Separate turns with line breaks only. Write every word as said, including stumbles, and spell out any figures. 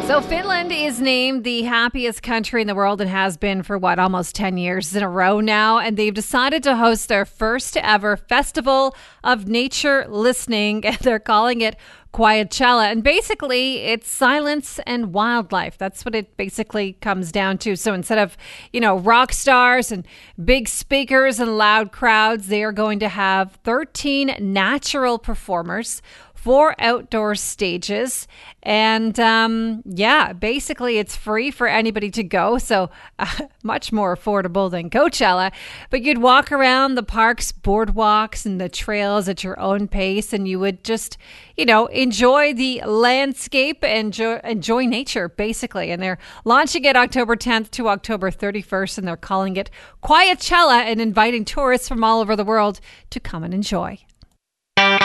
So Finland is named the happiest country in the world and has been for what, almost ten years in a row now. And they've decided to host their first ever festival of nature listening. And they're calling it Quietcella. And basically it's silence and wildlife. That's what it basically comes down to. So instead of, you know, rock stars and big speakers and loud crowds, they are going to have thirteen natural performers, four outdoor stages, and um, yeah, basically it's free for anybody to go, so uh, much more affordable than Coachella. But you'd walk around the park's boardwalks and the trails at your own pace, and you would just, you know, enjoy the landscape and enjoy, enjoy nature, basically. And they're launching it October tenth to October thirty-first, and they're calling it Quietcella and inviting tourists from all over the world to come and enjoy.